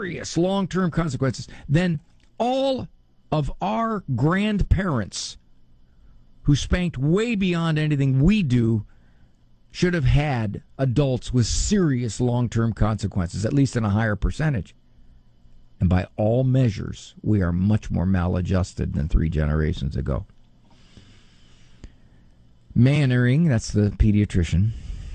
serious long-term consequences, then all of our grandparents who spanked way beyond anything we do should have had adults with serious long-term consequences, at least in a higher percentage. And by all measures, we are much more maladjusted than 3 generations ago. Mannering, that's the pediatrician,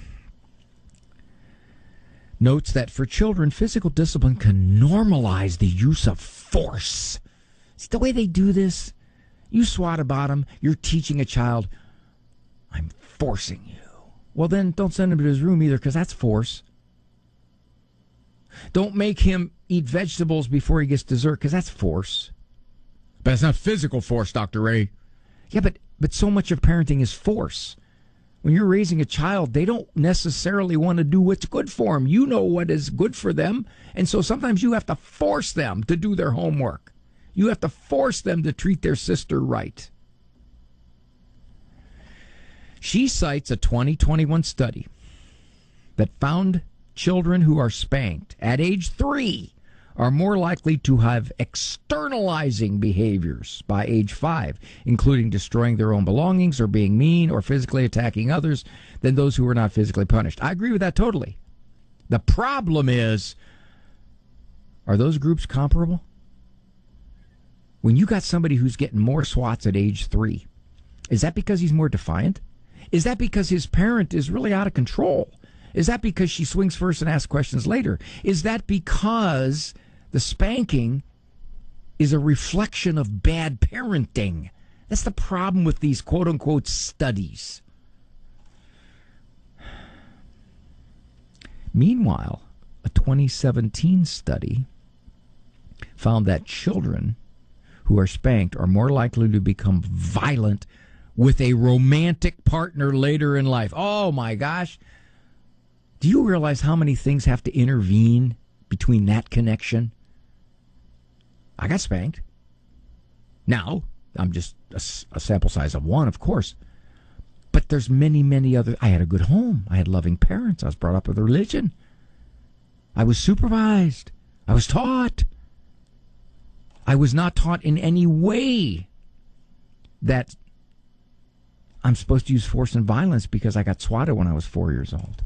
notes that for children, physical discipline can normalize the use of force. See the way they do this? You swat a bottom, you're teaching a child, I'm forcing you. Well, then don't send him to his room either, because that's force. Don't make him eat vegetables before he gets dessert, because that's force. But it's not physical force, Dr. Ray. Yeah, but so much of parenting is force. When you're raising a child, they don't necessarily want to do what's good for them. You know what is good for them, and so sometimes you have to force them to do their homework. You have to force them to treat their sister right. She cites a 2021 study that found children who are spanked at age 3 are more likely to have externalizing behaviors by age 5, including destroying their own belongings or being mean or physically attacking others, than those who were not physically punished. I agree with that totally. The problem is, are those groups comparable? When you got somebody who's getting more swats at age 3, is that because he's more defiant? Is that because his parent is really out of control? Is that because she swings first and asks questions later? Is that because the spanking is a reflection of bad parenting? That's the problem with these quote-unquote studies. Meanwhile, a 2017 study found that children who are spanked are more likely to become violent with a romantic partner later in life. Oh, my gosh. Do you realize how many things have to intervene between that connection? I got spanked. Now, I'm just a sample size of one, of course. But there's many, many other. I had a good home. I had loving parents. I was brought up with religion. I was supervised. I was taught. I was not taught in any way that I'm supposed to use force and violence because I got swatted when I was 4 years old.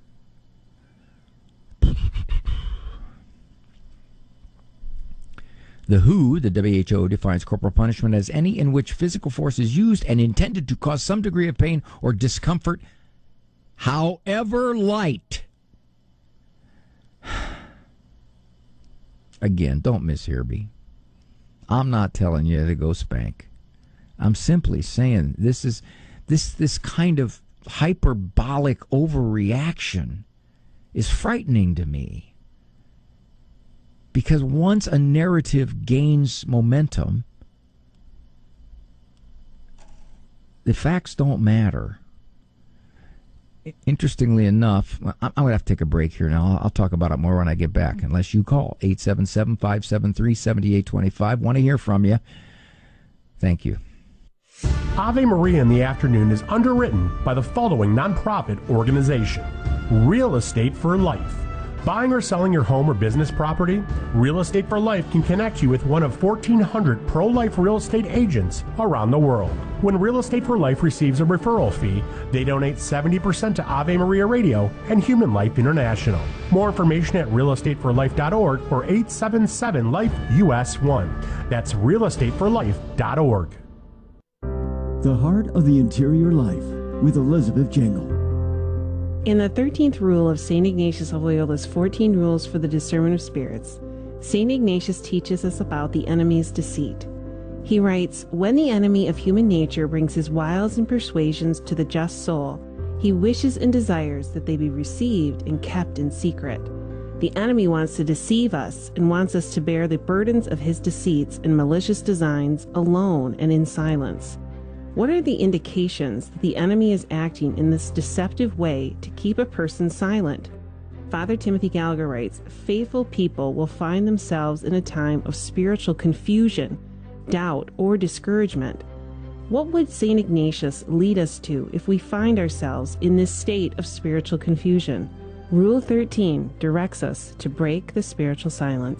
The WHO, the WHO, defines corporal punishment as any in which physical force is used and intended to cause some degree of pain or discomfort, however light. Again, don't mishear me. I'm not telling you to go spank. I'm simply saying this kind of hyperbolic overreaction is frightening to me. Because once a narrative gains momentum, the facts don't matter. Interestingly enough, I'm going to have to take a break here now. I'll talk about it more when I get back, unless you call 877-573-7825. Want to hear from you. Thank you. Ave Maria in the Afternoon is underwritten by the following nonprofit organization: Real Estate for Life. Buying or selling your home or business property? Real Estate for Life can connect you with one of 1,400 pro-life real estate agents around the world. When Real Estate for Life receives a referral fee, they donate 70% to Ave Maria Radio and Human Life International. More information at realestateforlife.org or 877-LIFE-US1. That's realestateforlife.org. The Heart of the Interior Life with Elizabeth Jingle. In the 13th rule of St. Ignatius of Loyola's 14 Rules for the Discernment of Spirits, St. Ignatius teaches us about the enemy's deceit. He writes, "When the enemy of human nature brings his wiles and persuasions to the just soul, he wishes and desires that they be received and kept in secret. The enemy wants to deceive us and wants us to bear the burdens of his deceits and malicious designs alone and in silence. What are the indications that the enemy is acting in this deceptive way to keep a person silent?" Father Timothy Gallagher writes, "Faithful people will find themselves in a time of spiritual confusion, doubt, or discouragement. What would St. Ignatius lead us to if we find ourselves in this state of spiritual confusion? Rule 13 directs us to break the spiritual silence.